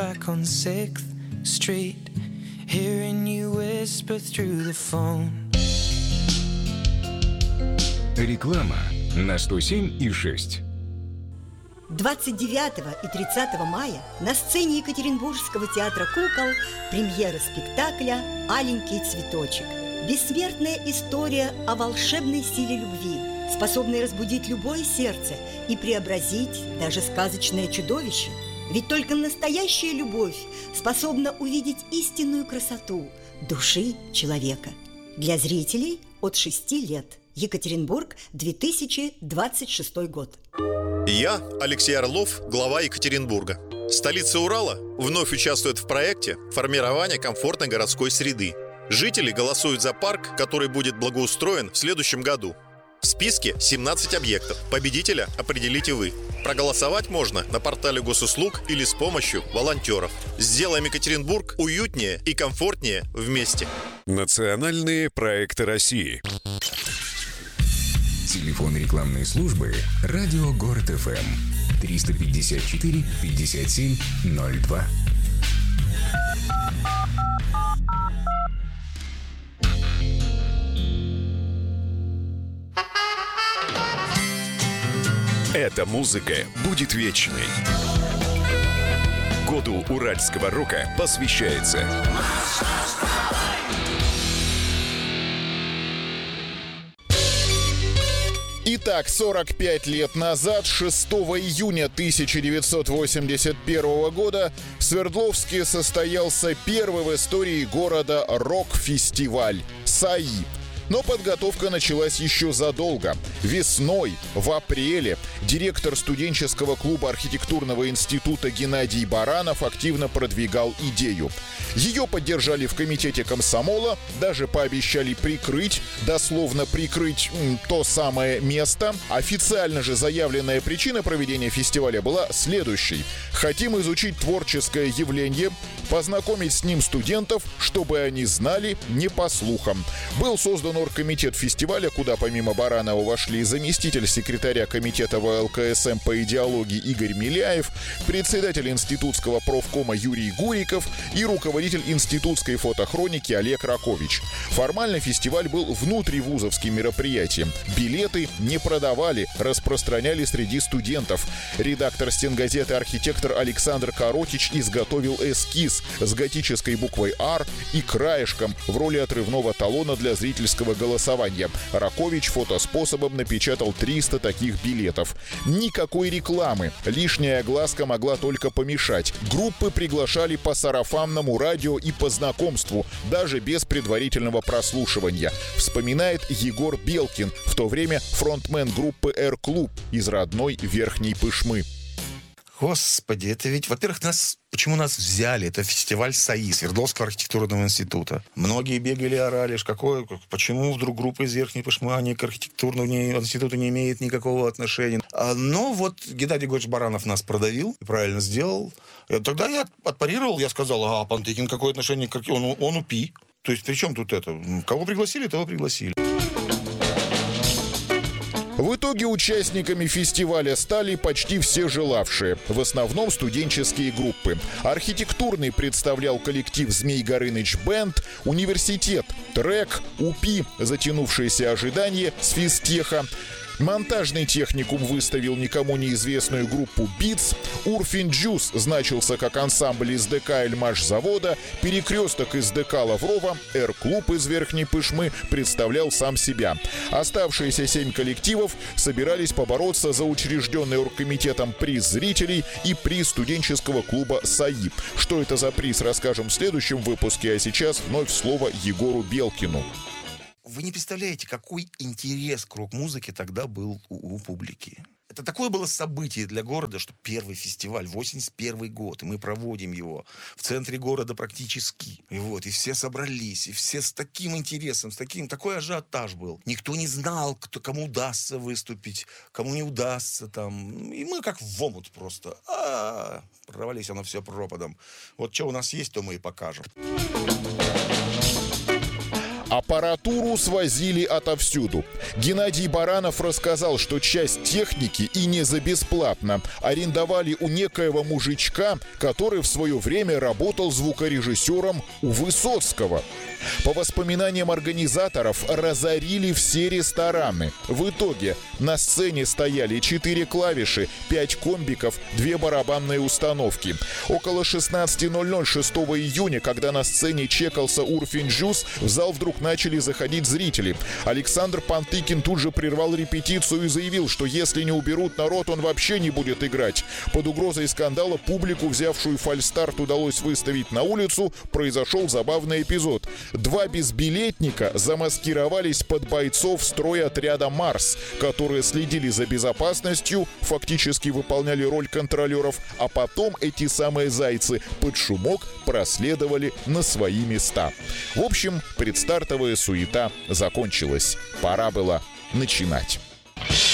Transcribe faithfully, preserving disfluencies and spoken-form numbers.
Back on sixth Street, hearing you whisper through the phone. Реклама на сто семь и шесть. двадцать девятого и тридцатого мая на сцене Екатеринбургского театра кукол премьера спектакля «Аленький цветочек». Бессмертная история о волшебной силе любви, способной разбудить любое сердце и преобразить даже сказочное чудовище. Ведь только настоящая любовь способна увидеть истинную красоту души человека. Для зрителей от шести лет. Екатеринбург, две тысячи двадцать шестой год. Я, Алексей Орлов, глава Екатеринбурга. Столица Урала вновь участвует в проекте формирования комфортной городской среды. Жители голосуют за парк, который будет благоустроен в следующем году. В списке семнадцать объектов. Победителя определите вы. Проголосовать можно на портале госуслуг или с помощью волонтеров. Сделаем Екатеринбург уютнее и комфортнее вместе. Национальные проекты России. Телефон рекламной службы «Радио Город эф эм» триста пятьдесят четыре пятьдесят семь ноль два. Эта музыка будет вечной. Году уральского рока посвящается Итак, сорок пять лет назад, шестого июня тысяча девятьсот восемьдесят первого года, в Свердловске состоялся первый в истории города рок-фестиваль «САИ». Но подготовка началась еще задолго. Весной, в апреле, директор студенческого клуба архитектурного института Геннадий Баранов активно продвигал идею. Ее поддержали в комитете комсомола, даже пообещали прикрыть, дословно прикрыть м, то самое место. Официально же заявленная причина проведения фестиваля была следующей. Хотим изучить творческое явление, познакомить с ним студентов, чтобы они знали не по слухам. Был создан оргкомитет фестиваля, куда помимо Баранова вошли заместитель секретаря комитета вэ эл ка эс эм по идеологии Игорь Миляев, председатель институтского профкома Юрий Гуриков и руководитель институтской фотохроники Олег Ракович. Формально фестиваль был внутривузовским мероприятием. Билеты не продавали, распространяли среди студентов. Редактор стенгазеты архитектор Александр Коротич изготовил эскиз с готической буквой «Р» и краешком в роли отрывного талона для зрительского голосования. Ракович фотоспособом напечатал триста таких билетов. Никакой рекламы. Лишняя огласка могла только помешать. Группы приглашали по сарафанному радио и по знакомству, даже без предварительного прослушивания. Вспоминает Егор Белкин, в то время фронтмен группы «Р-клуб» из родной Верхней Пышмы. Господи, это ведь, во-первых, нас, почему нас взяли? Это фестиваль САИ, Свердловского архитектурного института. Многие бегали, орали, какое, почему вдруг группа из Верхней Пышмы, они к архитектурному институту не имеет никакого отношения. А, но вот Геннадий Григорьевич Баранов нас продавил, и правильно сделал. И тогда я отпарировал, я сказал, а Пантыкин какое отношение к архитектуре? Он, он УПИ. То есть при чем тут это? Кого пригласили, того пригласили. В итоге участниками фестиваля стали почти все желавшие, в основном студенческие группы. Архитектурный представлял коллектив «Змей Горыныч Бэнд», университет «Трек», УПИ, затянувшееся ожидание с физтеха. Монтажный техникум выставил никому неизвестную группу «Битс», «Урфин Джус» значился как ансамбль из ДК «Эльмаш-завода», «Перекресток» из ДК «Лаврова», «Р-клуб» из Верхней Пышмы представлял сам себя. Оставшиеся семь коллективов собирались побороться за учрежденный оргкомитетом приз зрителей и приз студенческого клуба «САИ». Что это за приз, расскажем в следующем выпуске, а сейчас вновь слово Егору Белкину. Вы не представляете, какой интерес к рок-музыке тогда был у, у публики. Это такое было событие для города, что первый фестиваль, восемьдесят первый год, и мы проводим его в центре города практически. И вот, и все собрались, и все с таким интересом, с таким, такой ажиотаж был. Никто не знал, кто, кому удастся выступить, кому не удастся там. И мы как в омут просто. А-а-а, прорвались оно все пропадом. Вот что у нас есть, то мы и покажем. Аппаратуру свозили отовсюду. Геннадий Баранов рассказал, что часть техники и не за бесплатно арендовали у некоего мужичка, который в свое время работал звукорежиссером у Высоцкого. По воспоминаниям организаторов, разорили все рестораны. В итоге на сцене стояли четыре клавиши, пять комбиков, две барабанные установки. Около шестнадцати ноль-ноль шестого июня, когда на сцене чекался Урфин Джюс, в зал вдруг начали заходить зрители. Александр Пантыкин тут же прервал репетицию и заявил, что если не уберут народ, он вообще не будет играть. Под угрозой скандала публику, взявшую фальстарт, удалось выставить на улицу. Произошел забавный эпизод. Два безбилетника замаскировались под бойцов стройотряда «Марс», которые следили за безопасностью, фактически выполняли роль контролеров, а потом эти самые зайцы под шумок проследовали на свои места. В общем, предстартовая суета закончилась. Пора было начинать.